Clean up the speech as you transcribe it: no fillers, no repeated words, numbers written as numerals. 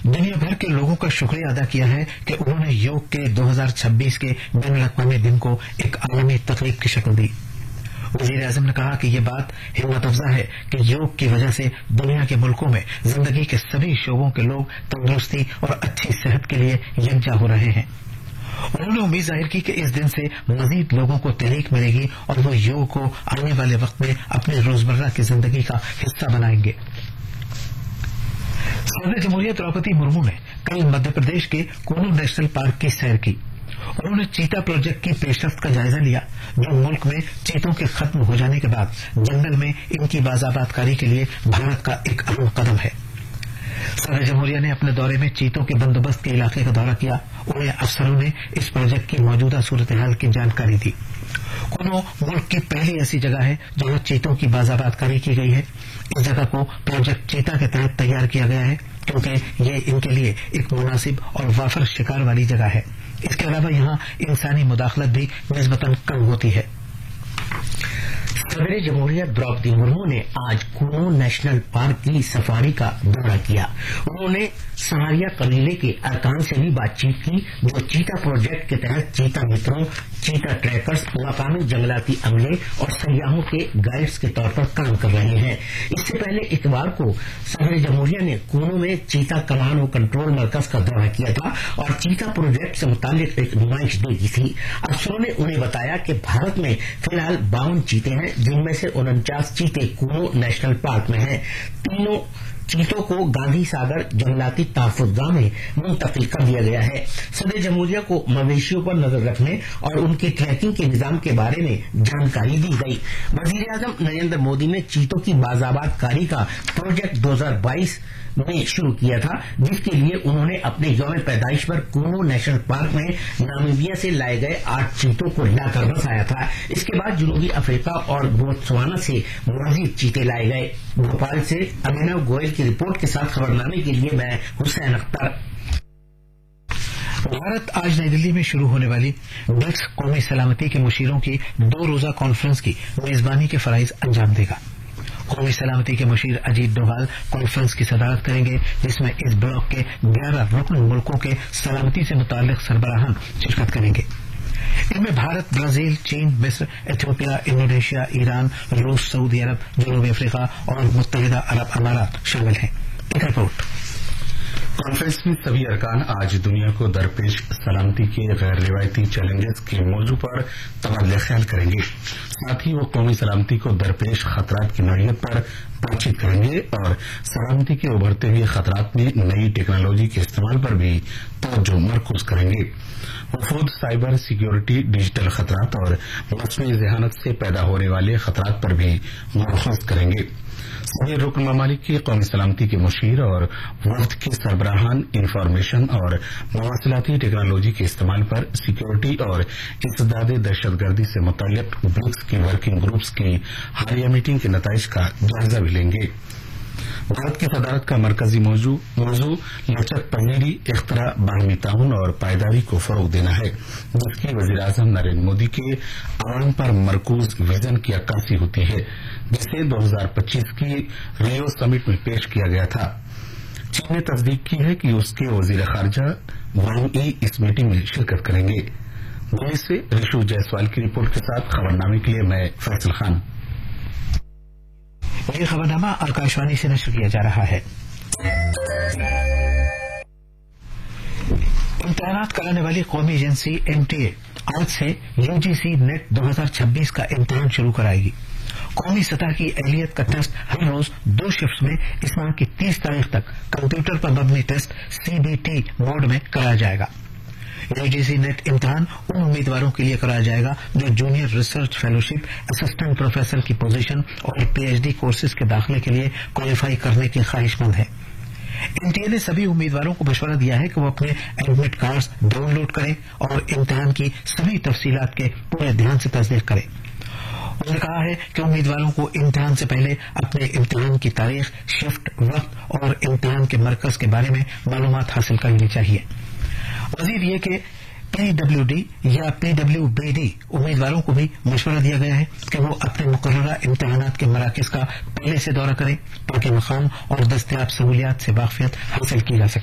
दुनिया भर के लोगों का शुक्रिया अदा किया है कि उन्होंने योग के 2026 के बैनुल-अक़वामी दिन को एक आलमी तक़रीब की शक्ल दी। वज़ीर-ए-आज़म ने कहा कि ये बात हिम्मत अफ़ज़ा है कि योग की वजह से दुनिया के मुल्कों में जिंदगी के सभी शोबों के लोग तंदुरुस्ती और अच्छी सेहत के लिए यकजा हो रहे हैं। उन्होंने उम्मीद जाहिर की कि इस दिन से मजीद लोगों को तहरीक मिलेगी और वो योग को आने वाले वक्त में अपनी रोजमर्रा की जिंदगी का हिस्सा बनाएंगे। सदर जमहूरिया द्रौपदी मुर्मू ने कल मध्य प्रदेश के कूनू नेशनल पार्क की सैर की। उन्होंने चीता प्रोजेक्ट की पेशरफ्त का जायजा लिया, जो मुल्क में चीतों के खत्म हो जाने के बाद जंगल में इनकी बाज़ाबातकारी के लिए भारत का एक अहम कदम है। सदर जमहूरिया ने अपने दौरे में चीतों के बंदोबस्त के इलाके का दौरा किया। उन्हें अफसरों ने इस प्रोजेक्ट की मौजूदा सूरत हाल की जानकारी दी। कूनू मुल्क की पहली ऐसी जगह है जहां चीतों की बाज़ाबातकारी की गई है। इस जगह को प्रोजेक्ट चीता के तहत तैयार किया गया है क्योंकि ये इनके लिए एक मुनासिब और वाफर शिकार वाली जगह है। इसके अलावा यहाँ इंसानी मुदाखलत भी निस्बतन कम होती है। सदर जमहूरिया द्रौपदी मुर्मू ने आज कूनू नेशनल पार्क की सफारी का दौरा किया। उन्होंने सहारिया कबीले के अरकान से भी बातचीत की, जो चीता प्रोजेक्ट के तहत चीता मित्रों, चीता ट्रैकर्स, मकामी जंगलाती अमले और सयाहों के गाइड्स के तौर पर काम कर रहे हैं। इससे पहले इतवार को सदर जमहूरिया ने कूनू में चीता कमांड और कंट्रोल मरकज का दौरा किया था और चीता प्रोजेक्ट से मुतालिक एक नुमाइश देखी थी। अफसरों ने उन्हें बताया कि भारत में फिलहाल 52 चीते हैं, जिनमें से 49 चीते कूनू नेशनल पार्क में हैं। तीनों चीतों को गांधी सागर जंगलाती तहफ़्फ़ुज़गाह में मुंतकिल कर दिया गया है। सदर जमहूरिया को मवेशियों पर नजर रखने और उनके ट्रैकिंग के निजाम के बारे में जानकारी दी गई। वज़ीर-ए-आज़म नरेंद्र मोदी ने चीतों की बाज़ाबातकारी का प्रोजेक्ट 2022 में शुरू किया था, जिसके लिए उन्होंने अपने यौम पैदाइश पर कूनू नेशनल पार्क में नामीबिया से लाए गए 8 चीतों को लाकर बसाया था। इसके बाद जनूबी अफ्रीका और बोत्सवाना से मजीद चीते लाए गए। भोपाल से अभिनव गोयल की रिपोर्ट के साथ खबरनामे के लिए मैं हुसैन अख्तर। भारत आज नई दिल्ली में शुरू होने वाली ब्रिक्स कौमी सलामती के मुशीरों की 2 रोजा कॉन्फ्रेंस की मेजबानी के फराइज अंजाम देगा। कौमी सलामती के मुशीर अजीत डोभाल कॉन्फ्रेंस की सदारत करेंगे, जिसमें इस ब्लॉक के 11 रुकन मुल्कों के सलामती से मुताल्लिक सरबराहान शिरकत करेंगे। इनमें भारत, ब्राजील, चीन, मिस्र, इथियोपिया, इंडोनेशिया, ईरान, रूस, सऊदी अरब, जनूबी अफ्रीका और मुत्तहिदा अरब अमारात शामिल हैं। एक रिपोर्ट। कॉन्फ्रेंस में सभी अरकान आज दुनिया को दरपेश सलामती के गैर रिवायती चैलेंजेस के मौजू पर तबादला ख्याल करेंगे। साथ ही वो कौमी सलामती को दरपेश खतरात की नौयत पर बातचीत करेंगे और सलामती के उभरते हुए खतरात में नई टेक्नोलॉजी के इस्तेमाल पर भी तवज्जो मरकूज करेंगे। वफूद साइबर सिक्योरिटी, डिजिटल खतरात और मसनूई ज़हानत से पैदा होने वाले खतरात पर भी मरकूज करेंगे। सभी रुकन ममालिक की कौमी सलामती के मुशीर और वफ्द के सरबराहान इंफॉर्मेशन और मवासिलाती टेक्नोलॉजी के इस्तेमाल पर सिक्योरिटी और इंसदाद दहशतगर्दी से मुताल्लिक ब्रिक्स की वर्किंग ग्रुप्स की हालिया मीटिंग के नताइज का जायजा भी लेंगे। भारत की सदारत का मरकजी मौजू लचक पनीरी, इख्तरा, बाहमी ताउन और पायदारी को फरोग देना है, जिसकी वज़ीर-ए-आज़म नरेंद्र मोदी के अवाम पर मरकूज विजन की अक्कासी होती है, जिसे 2025 की रियो समिट में पेश किया गया था। चीन ने तस्दीक की है कि उसके वज़ीर खारजा वांग यी इस मीटिंग में शिरकत करेंगे। दिल्ली से ऋषु जायसवाल की रिपोर्ट के साथ खबरनामे के लिए मैं फैसल खान। ये खबरनामा आकाशवाणी से नशर किया जा रहा है। इम्तिहानात कराने वाली कौमी एजेंसी एमटीए आज से यूजीसी नेट 2026 का इम्तिहान शुरू कराएगी। कौमी सतह की अहलियत का टेस्ट हर रोज 2 शिफ्ट में इस माह की 30 तारीख तक कंप्यूटर पर मबनी टेस्ट सीबीटी मोड में कराया जाएगा। यूजीसी नेट इम्तिहान उन उम्मीदवारों के लिए कराया जाएगा जो junior research fellowship, assistant professor की पोजीशन और पीएचडी कोर्सेज के दाखिले के लिए क्वालिफाई करने के ख्वाहिशमंद हैं। एमटीए ने सभी उम्मीदवारों को मशवरा दिया है कि वो अपने एडमिट कार्ड्स डाउनलोड करें और इम्तिहान की सभी तफसीलात के पूरे ध्यान से तस्दीक करें। उन्होंने कहा है कि उम्मीदवारों को इम्तिहान से पहले अपने इम्तिहान की तारीख, शिफ्ट, वक्त और इम्तिहान के मरकज के बारे में मालूमात हासिल करनी चाहिए। मजीद ये कि पीडब्ल्यूडी या पीडब्ल्यूबीडी उम्मीदवारों को भी मशवरा दिया गया है कि वो अपने मुकर्ररा इम्तिहानात के मराकज का पहले से दौरा करें ताकि मकाम और दस्तयाब सहूलियात से वाकफियत हासिल की जा सके।